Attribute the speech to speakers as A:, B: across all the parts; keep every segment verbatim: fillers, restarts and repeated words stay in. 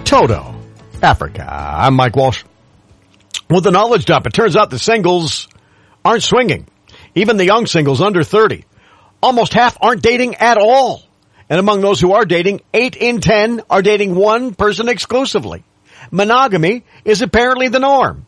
A: Toto, Africa. I'm Mike Walsh. With the knowledge dump, it turns out the singles aren't swinging. Even the young singles under thirty. Almost half aren't dating at all. And among those who are dating, eight in ten are dating one person exclusively. Monogamy is apparently the norm.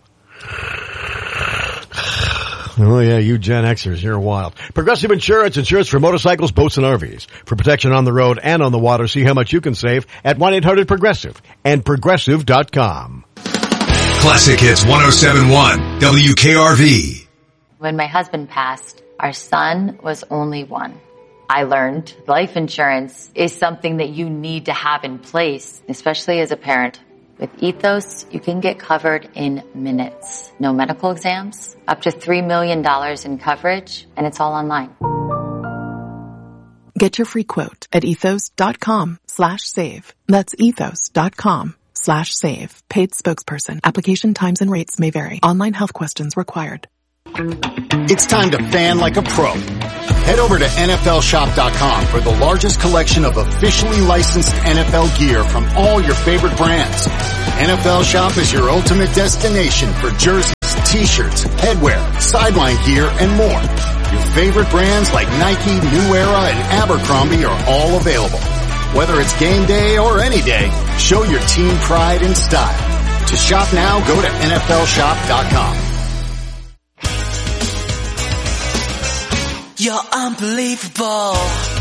A: Oh, yeah, you Gen Xers, you're wild. Progressive Insurance, insurance for motorcycles, boats, and R Vs. For protection on the road and on the water, see how much you can save at one eight hundred progressive and progressive dot com.
B: Classic Hits one oh seven point one, W K R V.
C: When my husband passed, our son was only one. I learned life insurance is something that you need to have in place, especially as a parent. With Ethos, you can get covered in minutes. No medical exams, up to three million dollars in coverage, and it's all online.
D: Get your free quote at ethos.com slash save. That's ethos.com slash save. Paid spokesperson. Application times and rates may vary. Online health questions required.
E: It's time to fan like a pro. Head over to N F L shop dot com for the largest collection of officially licensed N F L gear from all your favorite brands. N F L Shop is your ultimate destination for jerseys, t-shirts, headwear, sideline gear, and more. Your favorite brands like Nike, New Era, and Abercrombie are all available. Whether it's game day or any day, show your team pride and style. To shop now, go to N F L shop dot com.
F: You're unbelievable.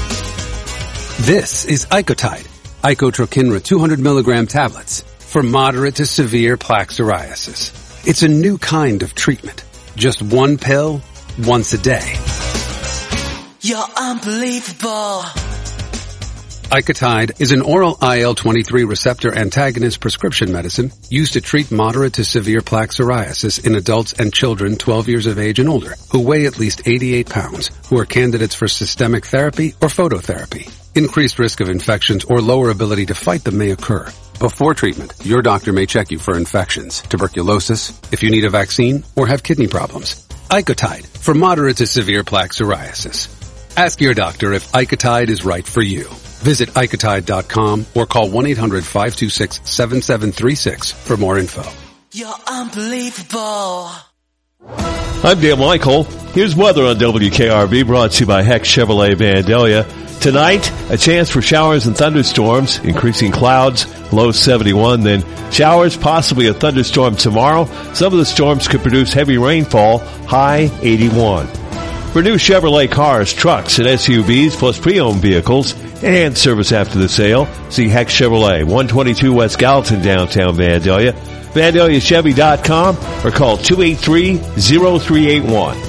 G: This is Icotide, Icotrokinra two hundred milligram tablets for moderate to severe plaque psoriasis. It's a new kind of treatment. Just one pill, once a day.
F: You're unbelievable.
G: Icotide is an oral I L twenty-three receptor antagonist prescription medicine used to treat moderate to severe plaque psoriasis in adults and children twelve years of age and older who weigh at least eighty-eight pounds, who are candidates for systemic therapy or phototherapy. Increased risk of infections or lower ability to fight them may occur. Before treatment, your doctor may check you for infections, tuberculosis, if you need a vaccine, or have kidney problems. Icotide for moderate to severe plaque psoriasis. Ask your doctor if Icotide is right for you. Visit Icotide dot com or call one eight hundred five two six seven seven three six for more info.
F: You're unbelievable.
H: I'm Dan Michael. Here's weather on W K R V, brought to you by Heck Chevrolet Vandalia. Tonight, a chance for showers and thunderstorms, increasing clouds, low seventy-one, then showers, possibly a thunderstorm tomorrow. Some of the storms could produce heavy rainfall, high eighty-one. For new Chevrolet cars, trucks, and S U Vs, plus pre-owned vehicles, and service after the sale, see Heck Chevrolet, one twenty-two West Gallatin, downtown Vandalia, Vandalia Chevy dot com, or call two eight three, zero three eight one.